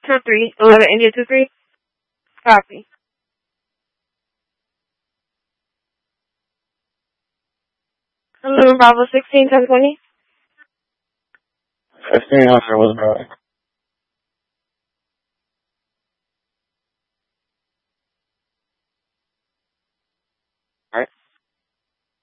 Metro 3, 11 India 23. Copy. 11 Bravo 16, 1020. 1500 was right.